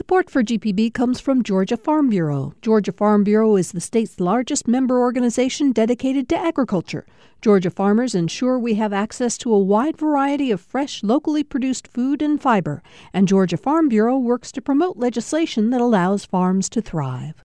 Support for GPB comes from Georgia Farm Bureau. Georgia Farm Bureau is the state's largest member organization dedicated to agriculture. Georgia farmers ensure we have access to a wide variety of fresh, locally produced food and fiber, and Georgia Farm Bureau works to promote legislation that allows farms to thrive.